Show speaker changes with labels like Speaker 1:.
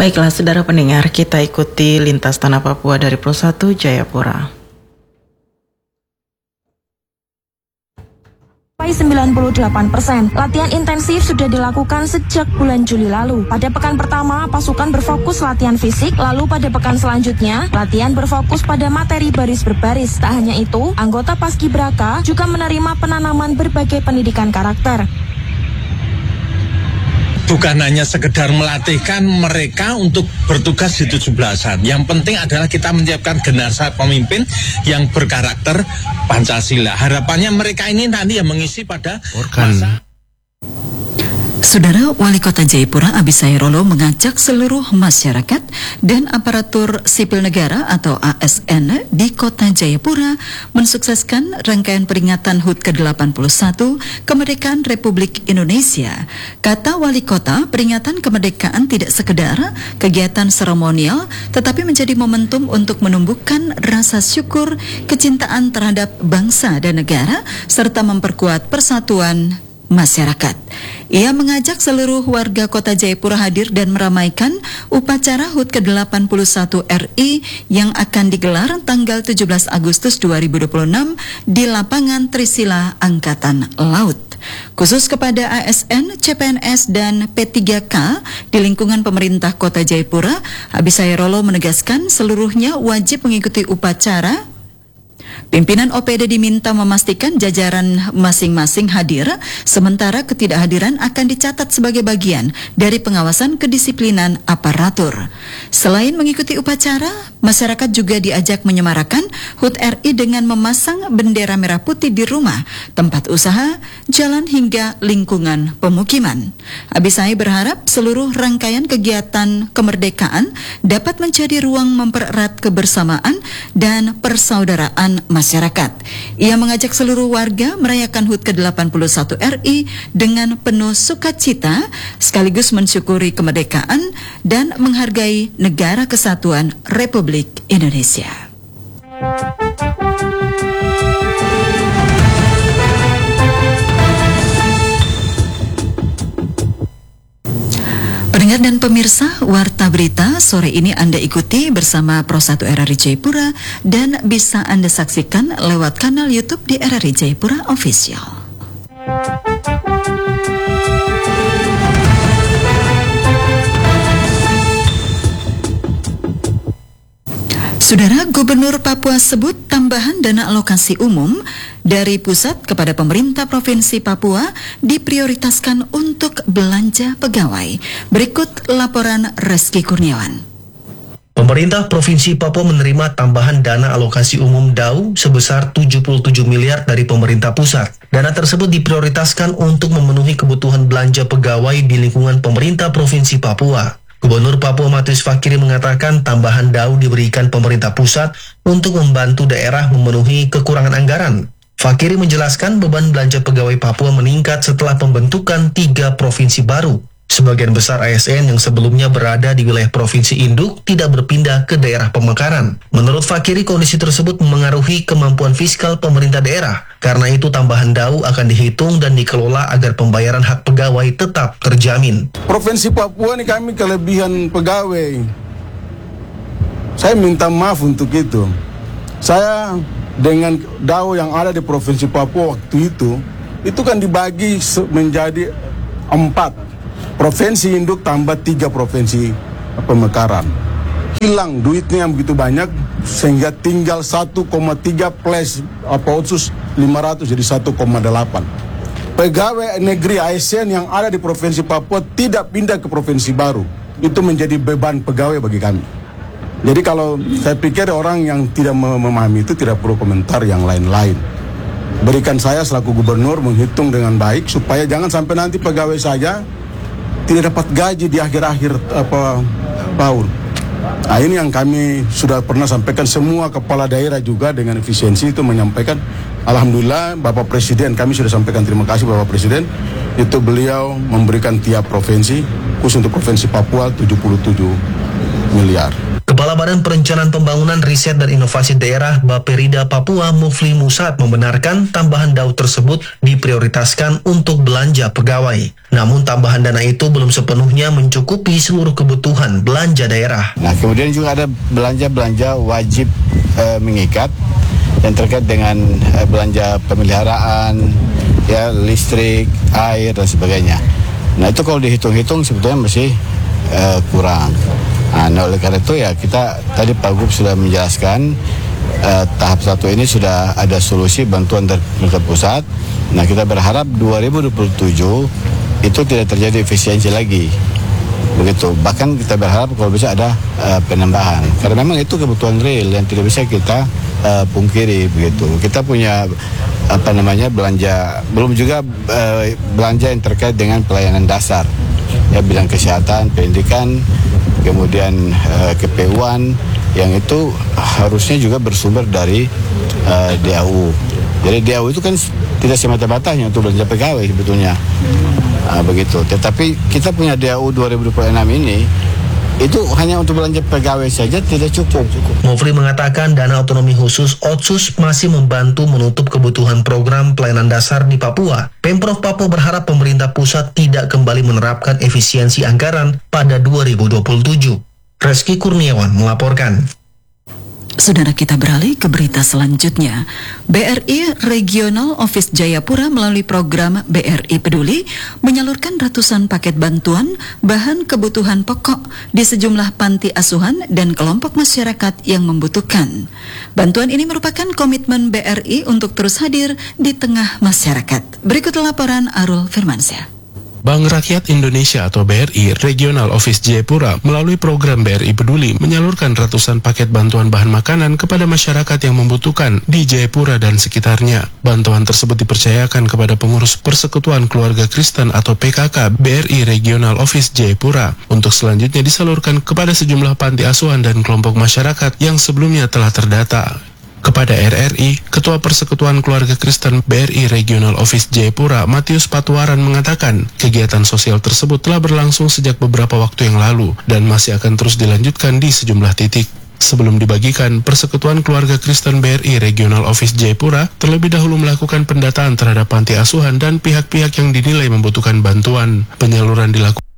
Speaker 1: Baiklah, saudara pendengar, kita ikuti Lintas Tanah Papua dari Pro 1 Jayapura.
Speaker 2: 98%. Latihan intensif sudah dilakukan sejak bulan Juli lalu. Pada pekan pertama, pasukan berfokus latihan fisik, lalu pada pekan selanjutnya, latihan berfokus pada materi baris berbaris. Tak hanya itu, anggota Paskibraka juga menerima penanaman berbagai pendidikan karakter.
Speaker 3: Bukan hanya sekedar melatihkan mereka untuk bertugas di 17-an. Yang penting adalah kita menyiapkan generasi pemimpin yang berkarakter Pancasila. Harapannya mereka ini nanti yang mengisi pada masa.
Speaker 4: Saudara Wali Kota Jayapura Abisai Rolo mengajak seluruh masyarakat dan aparatur sipil negara atau ASN di Kota Jayapura mensukseskan rangkaian peringatan HUT ke-81 Kemerdekaan Republik Indonesia. Kata Wali Kota, peringatan kemerdekaan tidak sekedar kegiatan seremonial, tetapi menjadi momentum untuk menumbuhkan rasa syukur, kecintaan terhadap bangsa dan negara, serta memperkuat persatuan masyarakat. Ia mengajak seluruh warga Kota Jayapura hadir dan meramaikan upacara HUT ke-81 RI yang akan digelar tanggal 17 Agustus 2026 di lapangan Trisila Angkatan Laut. Khusus kepada ASN, CPNS, dan P3K di lingkungan pemerintah Kota Jayapura, Abisai Rolo menegaskan seluruhnya wajib mengikuti upacara. Pimpinan OPD diminta memastikan jajaran masing-masing hadir, sementara ketidakhadiran akan dicatat sebagai bagian dari pengawasan kedisiplinan aparatur. Selain mengikuti upacara, masyarakat juga diajak menyemarakan HUT RI dengan memasang bendera merah putih di rumah, tempat usaha, jalan hingga lingkungan pemukiman. Abisai berharap seluruh rangkaian kegiatan kemerdekaan dapat menjadi ruang mempererat kebersamaan dan persaudaraan masyarakat. Ia mengajak seluruh warga merayakan HUT ke-81 RI dengan penuh sukacita, sekaligus mensyukuri kemerdekaan dan menghargai Negara Kesatuan Republik Indonesia. Pendengar dan pemirsa, Warta Berita sore ini Anda ikuti bersama Pro 1 RRI Jayapura dan bisa Anda saksikan lewat kanal YouTube di RRI Jayapura Official. Saudara, Gubernur Papua sebut tambahan dana alokasi umum dari pusat kepada pemerintah Provinsi Papua diprioritaskan untuk belanja pegawai. Berikut laporan Reski Kurniawan.
Speaker 5: Pemerintah Provinsi Papua menerima tambahan dana alokasi umum DAU sebesar 77 miliar dari pemerintah pusat. Dana tersebut diprioritaskan untuk memenuhi kebutuhan belanja pegawai di lingkungan pemerintah Provinsi Papua. Gubernur Papua Matius Fakiri mengatakan tambahan DAU diberikan pemerintah pusat untuk membantu daerah memenuhi kekurangan anggaran. Fakiri menjelaskan beban belanja pegawai Papua meningkat setelah pembentukan 3 provinsi baru. Sebagian besar ASN yang sebelumnya berada di wilayah provinsi induk tidak berpindah ke daerah pemekaran. Menurut Fakiri, kondisi tersebut memengaruhi kemampuan fiskal pemerintah daerah. Karena itu tambahan DAU akan dihitung dan dikelola agar pembayaran hak pegawai tetap terjamin.
Speaker 6: Provinsi Papua ini kami kelebihan pegawai. Saya minta maaf untuk itu. Saya dengan DAU yang ada di Provinsi Papua waktu itu kan dibagi menjadi 4. Provinsi induk tambah 3 provinsi pemekaran. Hilang duitnya yang begitu banyak sehingga tinggal 1,3 plus otsus 500 jadi 1,8. Pegawai negeri ASN yang ada di Provinsi Papua tidak pindah ke provinsi baru. Itu menjadi beban pegawai bagi kami. Jadi kalau saya pikir orang yang tidak memahami itu tidak perlu komentar yang lain-lain. Berikan saya selaku gubernur menghitung dengan baik supaya jangan sampai nanti pegawai saja tidak dapat gaji di akhir-akhir tahun. Nah, ini yang kami sudah pernah sampaikan semua kepala daerah juga dengan efisiensi itu menyampaikan. Alhamdulillah Bapak Presiden, kami sudah sampaikan terima kasih Bapak Presiden. Itu beliau memberikan tiap provinsi, khusus untuk Provinsi Papua 77 miliar.
Speaker 5: Kepala Badan Perencanaan Pembangunan Riset dan Inovasi Daerah Bapperida Papua Mufli Musad membenarkan tambahan DAU tersebut diprioritaskan untuk belanja pegawai. Namun tambahan dana itu belum sepenuhnya mencukupi seluruh kebutuhan belanja daerah.
Speaker 7: Nah, kemudian juga ada belanja-belanja wajib mengikat yang terkait dengan belanja pemeliharaan, ya, listrik, air dan sebagainya. Nah, itu kalau dihitung-hitung sebetulnya masih kurang. Nah, oleh karena itu ya kita tadi Pak Gub sudah menjelaskan tahap 1 ini sudah ada solusi bantuan dari pemerintah pusat. Nah, kita berharap 2027 itu tidak terjadi efisiensi lagi. Begitu. Bahkan kita berharap kalau bisa ada penambahan. Karena memang itu kebutuhan real yang tidak bisa kita pungkiri begitu. Kita punya belanja, belum juga belanja yang terkait dengan pelayanan dasar. Ya, bidang kesehatan, pendidikan, kemudian KPU-an yang itu harusnya juga bersumber dari DAU. Jadi DAU itu kan tidak semata-mata hanya untuk belanja pegawai sebetulnya. Begitu. Tetapi kita punya DAU 2026 ini itu hanya untuk belanja pegawai saja tidak cukup.
Speaker 5: Mufli mengatakan dana otonomi khusus Otsus masih membantu menutup kebutuhan program pelayanan dasar di Papua. Pemprov Papua berharap pemerintah pusat tidak kembali menerapkan efisiensi anggaran pada 2027. Reski Kurniawan melaporkan.
Speaker 4: Saudara, kita beralih ke berita selanjutnya. BRI Regional Office Jayapura melalui program BRI Peduli menyalurkan ratusan paket bantuan bahan kebutuhan pokok di sejumlah panti asuhan dan kelompok masyarakat yang membutuhkan. Bantuan ini merupakan komitmen BRI untuk terus hadir di tengah masyarakat. Berikut laporan Arul Firmansyah.
Speaker 8: Bank Rakyat Indonesia atau BRI Regional Office Jayapura melalui program BRI Peduli menyalurkan ratusan paket bantuan bahan makanan kepada masyarakat yang membutuhkan di Jayapura dan sekitarnya. Bantuan tersebut dipercayakan kepada pengurus Persekutuan Keluarga Kristen atau PKK BRI Regional Office Jayapura untuk selanjutnya disalurkan kepada sejumlah panti asuhan dan kelompok masyarakat yang sebelumnya telah terdata. Kepada RRI, Ketua Persekutuan Keluarga Kristen BRI Regional Office Jayapura, Matius Patuaran mengatakan, kegiatan sosial tersebut telah berlangsung sejak beberapa waktu yang lalu dan masih akan terus dilanjutkan di sejumlah titik. Sebelum dibagikan, Persekutuan Keluarga Kristen BRI Regional Office Jayapura terlebih dahulu melakukan pendataan terhadap panti asuhan dan pihak-pihak yang dinilai membutuhkan bantuan. Penyaluran dilakukan